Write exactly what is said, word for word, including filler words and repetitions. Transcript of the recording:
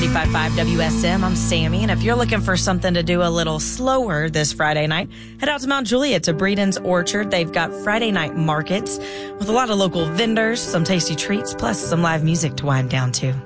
ninety-five point five W S M. I'm Sammy, and if you're looking for something to do a little slower this Friday night, head out to Mount Juliet to Breeden's Orchard. They've got Friday night markets with a lot of local vendors, some tasty treats, plus some live music to wind down to.